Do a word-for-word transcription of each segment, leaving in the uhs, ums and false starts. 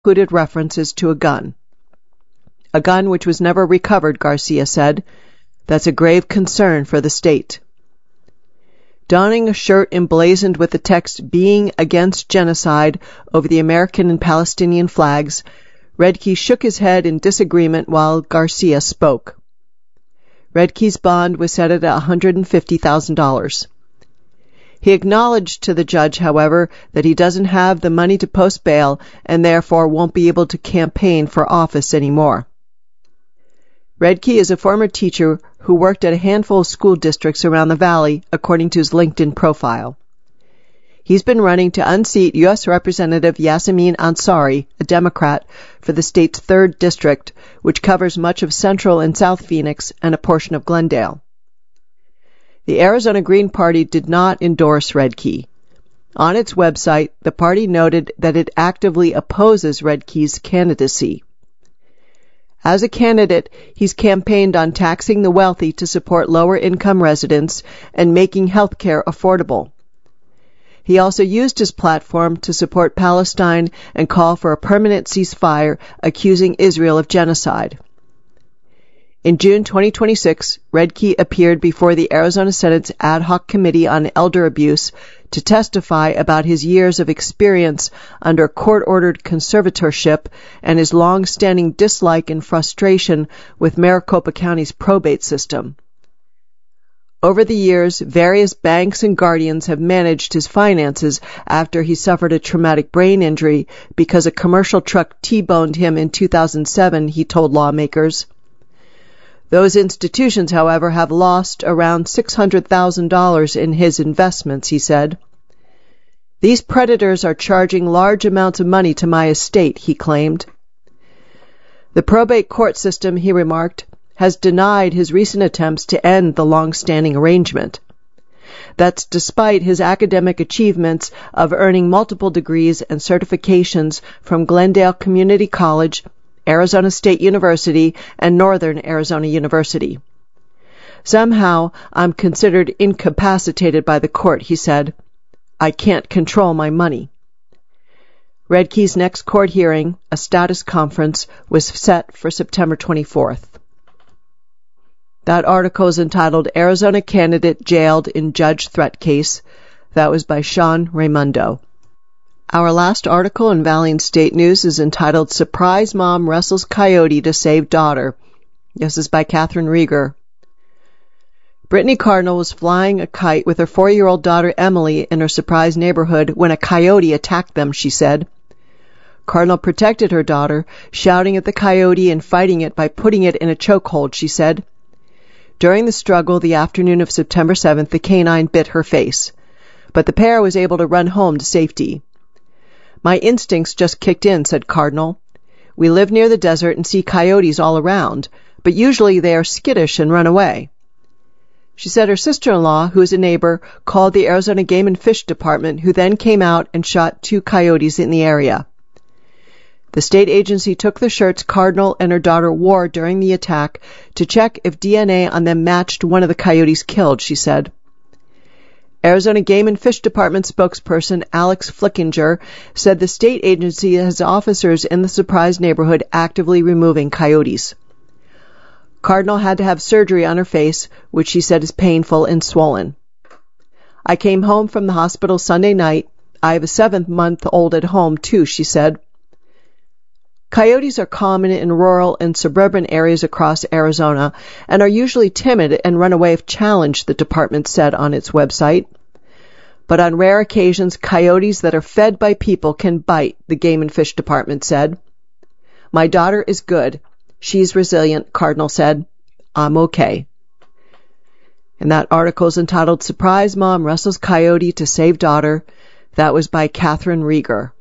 included references to a gun. A gun which was never recovered, Garcia said. That's a grave concern for the state. Donning a shirt emblazoned with the text "Being Against Genocide" over the American and Palestinian flags, Redke shook his head in disagreement while Garcia spoke. Redke's bond was set at one hundred fifty thousand dollars. He acknowledged to the judge, however, that he doesn't have the money to post bail and therefore won't be able to campaign for office anymore. Redke is a former teacher who worked at a handful of school districts around the valley, according to his LinkedIn profile. He's been running to unseat U S Representative Yasamin Ansari, a Democrat, for the state's third district, which covers much of central and south Phoenix and a portion of Glendale. The Arizona Green Party did not endorse Redke. On its website, the party noted that it actively opposes Redke's candidacy. As a candidate, he's campaigned on taxing the wealthy to support lower-income residents and making health care affordable. He also used his platform to support Palestine and call for a permanent ceasefire, accusing Israel of genocide. In June twenty twenty-six, Redke appeared before the Arizona Senate's Ad Hoc Committee on Elder Abuse to testify about his years of experience under court-ordered conservatorship and his long-standing dislike and frustration with Maricopa County's probate system. Over the years, various banks and guardians have managed his finances after he suffered a traumatic brain injury because a commercial truck T-boned him in two thousand seven, he told lawmakers. Those institutions, however, have lost around six hundred thousand dollars in his investments, he said. These predators are charging large amounts of money to my estate, he claimed. The probate court system, he remarked, has denied his recent attempts to end the long-standing arrangement. That's despite his academic achievements of earning multiple degrees and certifications from Glendale Community College, Arizona State University, and Northern Arizona University. Somehow, I'm considered incapacitated by the court, he said. I can't control my money. Redke's next court hearing, a status conference, was set for September twenty-fourth. That article is entitled Arizona Candidate Jailed in Judge Threat Case. That was by Sean Raimundo. Our last article in Valiant State News is entitled Surprise Mom Wrestles Coyote to Save Daughter. This is by Catherine Rieger. Brittany Cardinal was flying a kite with her four-year-old daughter Emily in her Surprise neighborhood when a coyote attacked them, she said. Cardinal protected her daughter, shouting at the coyote and fighting it by putting it in a chokehold, she said. During the struggle the afternoon of September seventh, the canine bit her face, but the pair was able to run home to safety. My instincts just kicked in, said Cardinal. We live near the desert and see coyotes all around, but usually they are skittish and run away. She said her sister-in-law, who is a neighbor, called the Arizona Game and Fish Department, who then came out and shot two coyotes in the area. The state agency took the shirts Cardinal and her daughter wore during the attack to check if D N A on them matched one of the coyotes killed, she said. Arizona Game and Fish Department spokesperson Alex Flickinger said the state agency has officers in the Surprise neighborhood actively removing coyotes. Cardinal had to have surgery on her face, which she said is painful and swollen. I came home from the hospital Sunday night. I have a seven-month-old at home, too, she said. Coyotes are common in rural and suburban areas across Arizona and are usually timid and run away if challenged, the department said on its website. But on rare occasions, coyotes that are fed by people can bite, the Game and Fish Department said. My daughter is good. She's resilient, Cardinal said. I'm okay. And that article is entitled Surprise Mom Wrestles Coyote to Save Daughter. That was by Catherine Rieger.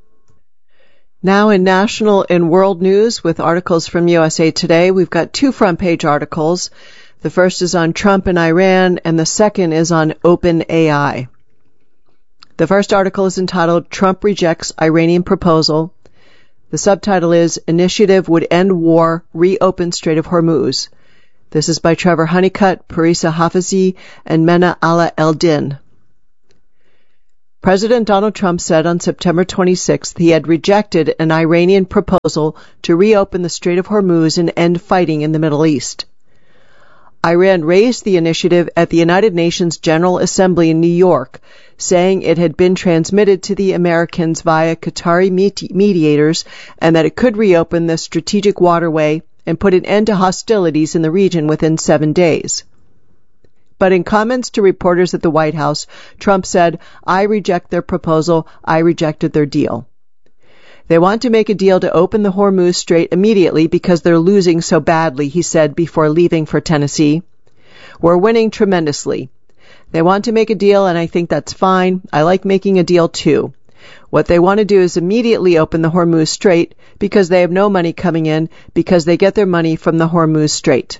Now in national and world news with articles from U S A Today, we've got two front-page articles. The first is on Trump and Iran, and the second is on OpenAI. The first article is entitled Trump Rejects Iranian Proposal. The subtitle is Initiative Would End War, Reopen Strait of Hormuz. This is by Trevor Honeycutt, Parisa Hafizi, and Mena Ala Eldin. President Donald Trump said on September twenty-sixth he had rejected an Iranian proposal to reopen the Strait of Hormuz and end fighting in the Middle East. Iran raised the initiative at the United Nations General Assembly in New York, saying it had been transmitted to the Americans via Qatari mediators and that it could reopen the strategic waterway and put an end to hostilities in the region within seven days. But in comments to reporters at the White House, Trump said, "I reject their proposal. I rejected their deal." They want to make a deal to open the Hormuz Strait immediately because they're losing so badly, he said before leaving for Tennessee. We're winning tremendously. They want to make a deal, and I think that's fine. I like making a deal, too. What they want to do is immediately open the Hormuz Strait because they have no money coming in because they get their money from the Hormuz Strait.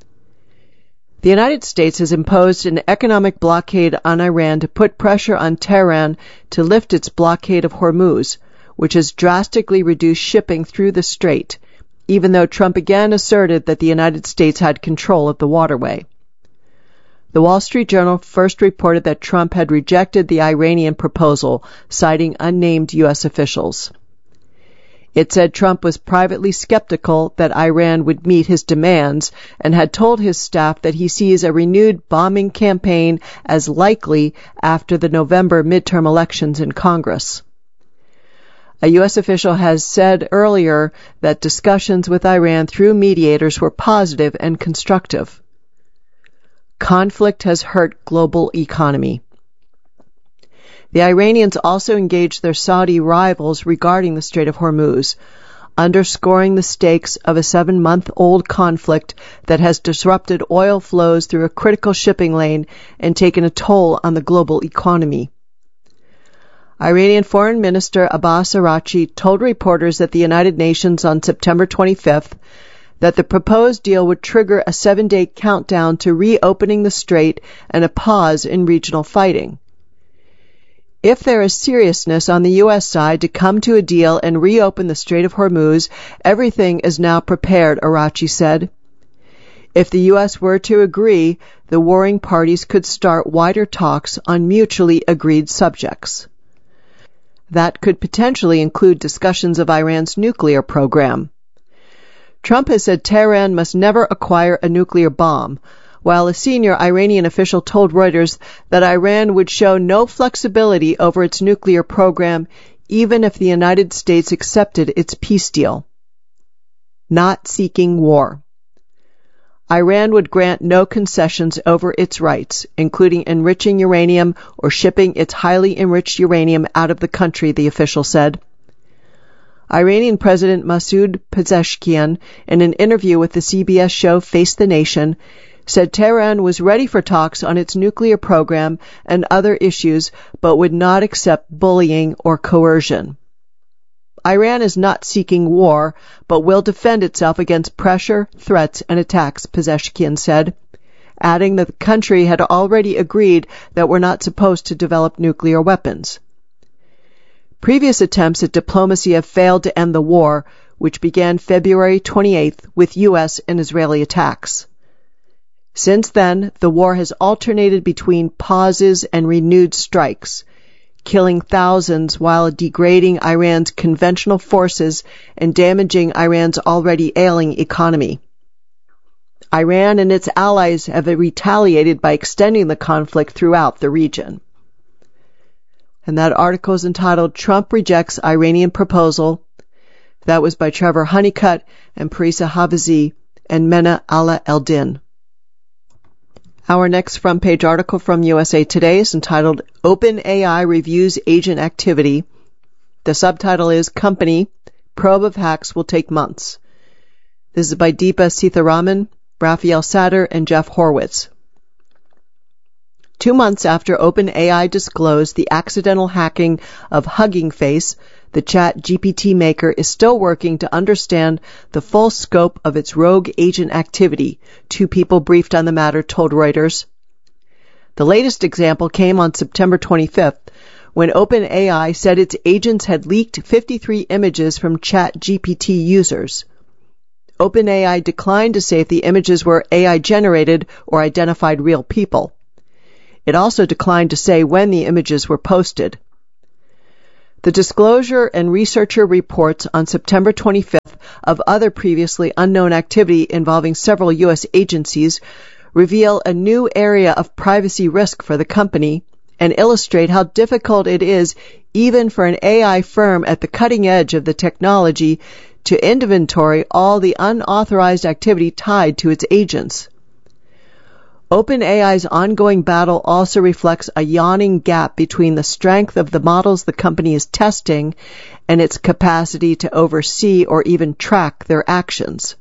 The United States has imposed an economic blockade on Iran to put pressure on Tehran to lift its blockade of Hormuz, which has drastically reduced shipping through the strait, even though Trump again asserted that the United States had control of the waterway. The Wall Street Journal first reported that Trump had rejected the Iranian proposal, citing unnamed U S officials. It said Trump was privately skeptical that Iran would meet his demands and had told his staff that he sees a renewed bombing campaign as likely after the November midterm elections in Congress. A U S official has said earlier that discussions with Iran through mediators were positive and constructive. Conflict has hurt global economy. The Iranians also engaged their Saudi rivals regarding the Strait of Hormuz, underscoring the stakes of a seven-month-old conflict that has disrupted oil flows through a critical shipping lane and taken a toll on the global economy. Iranian Foreign Minister Abbas Araghchi told reporters at the United Nations on September twenty-fifth that the proposed deal would trigger a seven-day countdown to reopening the strait and a pause in regional fighting. If there is seriousness on the U S side to come to a deal and reopen the Strait of Hormuz, everything is now prepared, Araghchi said. If the U S were to agree, the warring parties could start wider talks on mutually agreed subjects. That could potentially include discussions of Iran's nuclear program. Trump has said Tehran must never acquire a nuclear bomb, while a senior Iranian official told Reuters that Iran would show no flexibility over its nuclear program even if the United States accepted its peace deal. Not seeking war. Iran would grant no concessions over its rights, including enriching uranium or shipping its highly enriched uranium out of the country, the official said. Iranian President Masoud Pezeshkian, in an interview with the C B S show Face the Nation, said Tehran was ready for talks on its nuclear program and other issues, but would not accept bullying or coercion. Iran is not seeking war, but will defend itself against pressure, threats, and attacks, Pezeshkian said, adding that the country had already agreed that we're not supposed to develop nuclear weapons. Previous attempts at diplomacy have failed to end the war, which began February twenty-eighth with U S and Israeli attacks. Since then, the war has alternated between pauses and renewed strikes, killing thousands while degrading Iran's conventional forces and damaging Iran's already ailing economy. Iran and its allies have retaliated by extending the conflict throughout the region. And that article is entitled, Trump Rejects Iranian Proposal. That was by Trevor Honeycutt and Parisa Hafizi and Mena Ala Eldin. Our next front page article from U S A Today is entitled OpenAI Reviews Agent Activity. The subtitle is Company, Probe of Hacks Will Take Months. This is by Deepa Sitharaman, Raphael Satter, and Jeff Horwitz. Two months after OpenAI disclosed the accidental hacking of Hugging Face, the Chat G P T maker is still working to understand the full scope of its rogue agent activity, two people briefed on the matter told Reuters. The latest example came on September twenty-fifth, when OpenAI said its agents had leaked fifty-three images from Chat G P T users. OpenAI declined to say if the images were A I-generated or identified real people. It also declined to say when the images were posted. The disclosure and researcher reports on September twenty-fifth of other previously unknown activity involving several U S agencies reveal a new area of privacy risk for the company and illustrate how difficult it is even for an A I firm at the cutting edge of the technology to inventory all the unauthorized activity tied to its agents. OpenAI's ongoing battle also reflects a yawning gap between the strength of the models the company is testing and its capacity to oversee or even track their actions.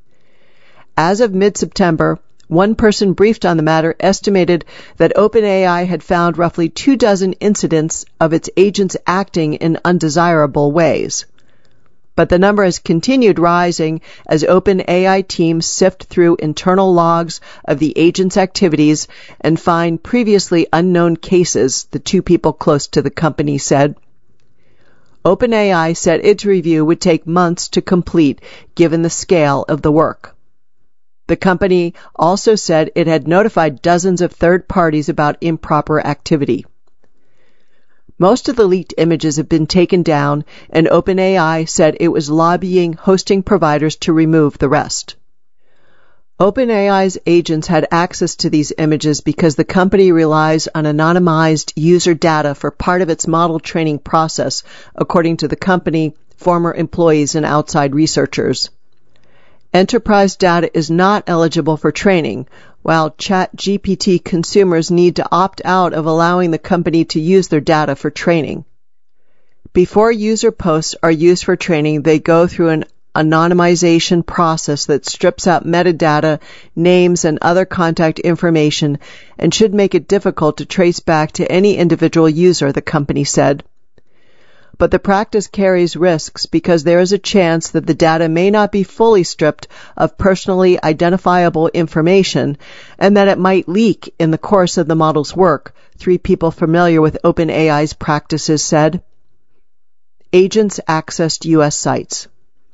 As of mid-September, one person briefed on the matter estimated that OpenAI had found roughly two dozen incidents of its agents acting in undesirable ways. But the number has continued rising as OpenAI teams sift through internal logs of the agent's activities and find previously unknown cases, the two people close to the company said. OpenAI said its review would take months to complete given the scale of the work. The company also said it had notified dozens of third parties about improper activity. Most of the leaked images have been taken down, and OpenAI said it was lobbying hosting providers to remove the rest. OpenAI's agents had access to these images because the company relies on anonymized user data for part of its model training process, according to the company, former employees, and outside researchers. Enterprise data is not eligible for training, while ChatGPT consumers need to opt out of allowing the company to use their data for training. Before user posts are used for training, they go through an anonymization process that strips out metadata, names, and other contact information and should make it difficult to trace back to any individual user, the company said. But the practice carries risks because there is a chance that the data may not be fully stripped of personally identifiable information and that it might leak in the course of the model's work, three people familiar with OpenAI's practices said. Agents accessed U S sites.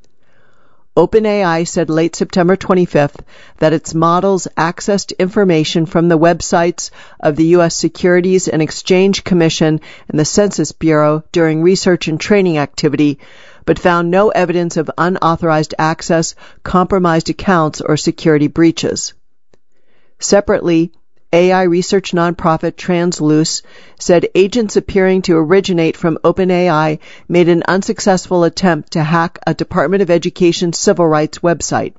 OpenAI said late September twenty-fifth that its models accessed information from the websites of the U S Securities and Exchange Commission and the Census Bureau during research and training activity, but found no evidence of unauthorized access, compromised accounts, or security breaches. Separately, A I research nonprofit Transluce said agents appearing to originate from OpenAI made an unsuccessful attempt to hack a Department of Education civil rights website.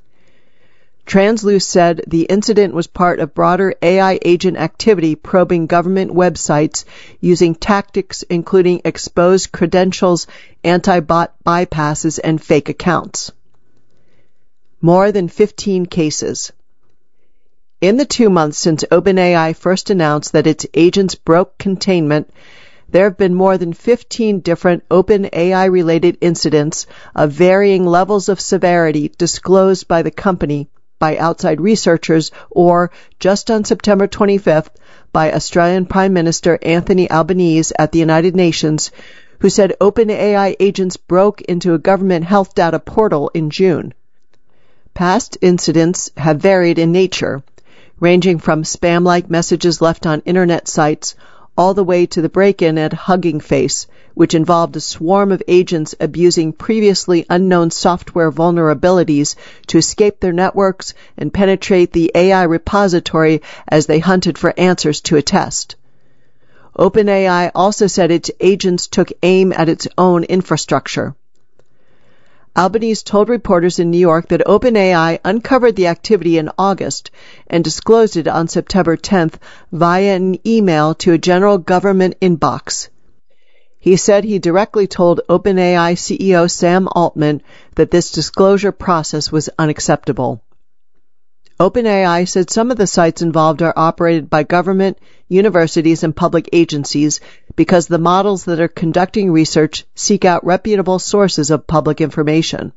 Transluce said the incident was part of broader A I agent activity probing government websites using tactics including exposed credentials, anti-bot bypasses, and fake accounts. More than fifteen cases. In the two months since OpenAI first announced that its agents broke containment, there have been more than fifteen different OpenAI-related incidents of varying levels of severity disclosed by the company, by outside researchers, or, just on September twenty-fifth, by Australian Prime Minister Anthony Albanese at the United Nations, who said OpenAI agents broke into a government health data portal in June. Past incidents have varied in nature, ranging from spam-like messages left on internet sites all the way to the break-in at Hugging Face, which involved a swarm of agents abusing previously unknown software vulnerabilities to escape their networks and penetrate the A I repository as they hunted for answers to a test. OpenAI also said its agents took aim at its own infrastructure. Albanese told reporters in New York that OpenAI uncovered the activity in August and disclosed it on September tenth via an email to a general government inbox. He said he directly told OpenAI C E O Sam Altman that this disclosure process was unacceptable. OpenAI said some of the sites involved are operated by government, universities, and public agencies because the models that are conducting research seek out reputable sources of public information.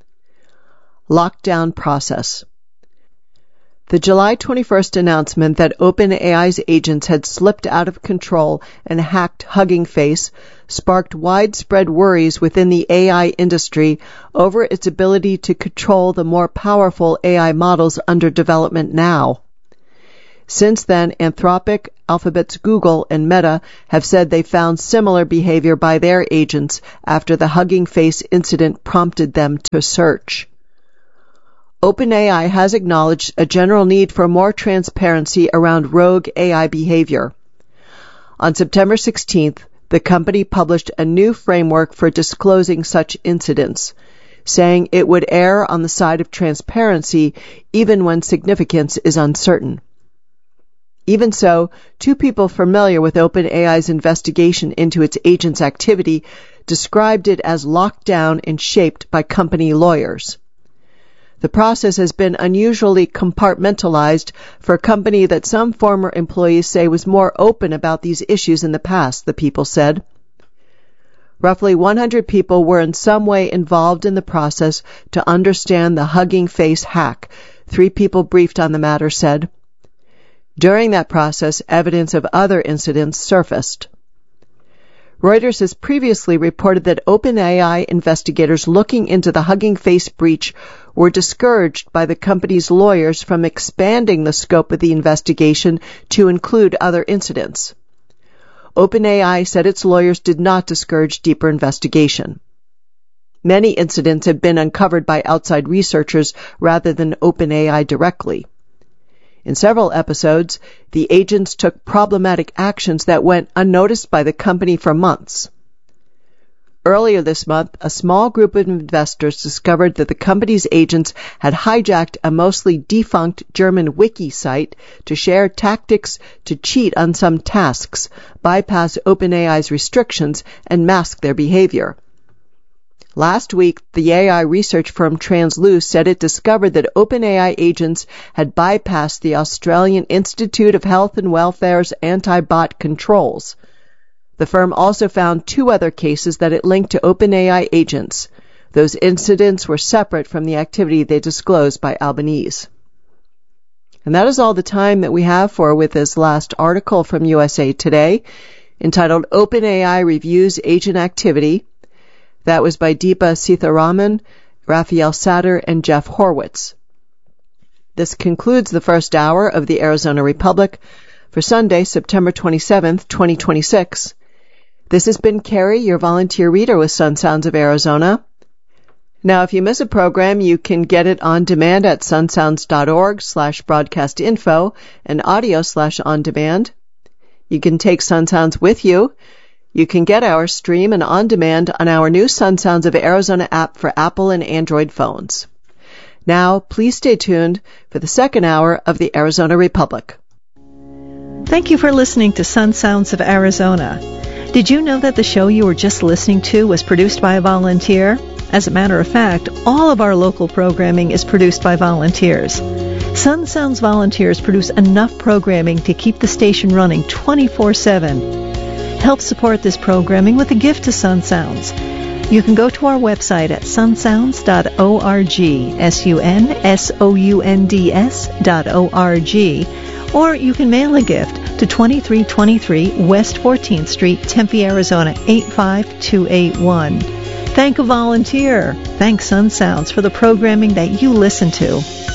Lockdown process. The July twenty-first announcement that OpenAI's agents had slipped out of control and hacked Hugging Face sparked widespread worries within the A I industry over its ability to control the more powerful A I models under development now. Since then, Anthropic, Alphabet's Google, and Meta have said they found similar behavior by their agents after the Hugging Face incident prompted them to search. OpenAI has acknowledged a general need for more transparency around rogue A I behavior. On September sixteenth, the company published a new framework for disclosing such incidents, saying it would err on the side of transparency even when significance is uncertain. Even so, two people familiar with OpenAI's investigation into its agents' activity described it as locked down and shaped by company lawyers. The process has been unusually compartmentalized for a company that some former employees say was more open about these issues in the past, the people said. Roughly one hundred people were in some way involved in the process to understand the Hugging Face hack, three people briefed on the matter said. During that process, evidence of other incidents surfaced. Reuters has previously reported that OpenAI investigators looking into the Hugging Face breach were discouraged by the company's lawyers from expanding the scope of the investigation to include other incidents. OpenAI said its lawyers did not discourage deeper investigation. Many incidents have been uncovered by outside researchers rather than OpenAI directly. In several episodes, the agents took problematic actions that went unnoticed by the company for months. Earlier this month, a small group of investors discovered that the company's agents had hijacked a mostly defunct German wiki site to share tactics to cheat on some tasks, bypass OpenAI's restrictions, and mask their behavior. Last week, the A I research firm Transluce said it discovered that OpenAI agents had bypassed the Australian Institute of Health and Welfare's anti-bot controls. The firm also found two other cases that it linked to OpenAI agents. Those incidents were separate from the activity they disclosed by Albanese. And that is all the time that we have for with this last article from U S A Today, entitled OpenAI Reviews Agent Activity. That was by Deepa Seetharaman, Raphael Satter, and Jeff Horwitz. This concludes the first hour of the Arizona Republic for Sunday, September twenty-seventh, twenty twenty-six. This has been Carrie, your volunteer reader with Sun Sounds of Arizona. Now, if you miss a program, you can get it on demand at sunsounds.org slash broadcast info and audio slash on demand. You can take Sun Sounds with you. You can get our stream and on demand on our new Sun Sounds of Arizona app for Apple and Android phones. Now, please stay tuned for the second hour of the Arizona Republic. Thank you for listening to Sun Sounds of Arizona. Did you know that the show you were just listening to was produced by a volunteer? As a matter of fact, all of our local programming is produced by volunteers. Sun Sounds volunteers produce enough programming to keep the station running twenty-four seven. Help support this programming with a gift to Sun Sounds. You can go to our website at sunsounds dot org, S U N S O U N D S dot O R G, or you can mail a gift to twenty-three twenty-three West fourteenth Street, Tempe, Arizona, eight five two eight one. Thank a volunteer. Thank Sun Sounds for the programming that you listen to.